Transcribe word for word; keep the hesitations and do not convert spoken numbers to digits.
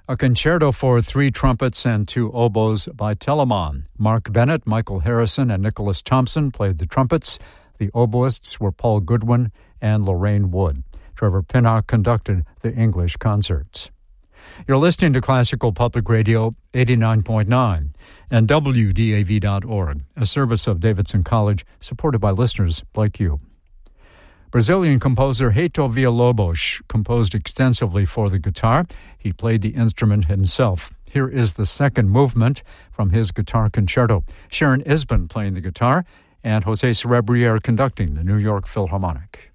A concerto for three trumpets and two oboes by Telemann. Mark Bennett, Michael Harrison, and Nicholas Thompson played the trumpets. The oboists were Paul Goodwin and Lorraine Wood. Trevor Pinnock conducted the English concerts. You're listening to Classical Public Radio eighty-nine point nine and W D A V dot org, a service of Davidson College supported by listeners like you. Brazilian composer Heitor Villa-Lobos composed extensively for the guitar. He played the instrument himself. Here is the second movement from his guitar concerto. Sharon Isbin playing the guitar and Jose Cerebriere conducting the New York Philharmonic.